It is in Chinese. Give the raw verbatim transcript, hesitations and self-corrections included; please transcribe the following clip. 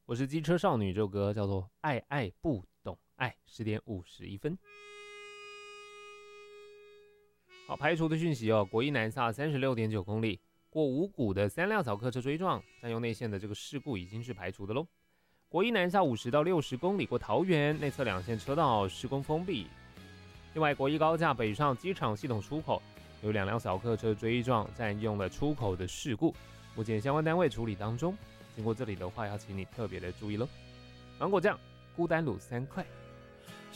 我是机车少女，这首歌叫做《爱爱不懂爱》，十点五十一分。好，排除的讯息哦，国一南下三十六点九公里，过五股的三辆小客车追撞，占用内线的这个事故已经是排除的喽。国一南下五十到六十公里，过桃园内侧两线车道施工封闭。另外，国一高架北上机场系统出口有两辆小客车追撞，占用了出口的事故，目前相关单位处理当中。经过这里的话，要请你特别的注意喽。芒果酱，孤单卤三块。